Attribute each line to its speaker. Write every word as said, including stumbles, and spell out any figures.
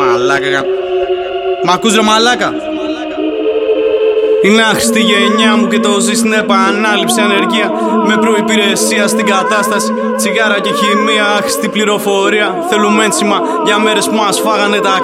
Speaker 1: μαλάκα. Μ' ακούς ρε μαλάκα? Είναι άχρηστη γενιά μου και το ζει στην επανάληψη. Ανεργία με προϋπηρεσία στην κατάσταση. Τσιγάρα και χημεία, άχρηστη πληροφορία. Θέλουμε ένσημα για μέρες που μας φάγανε τα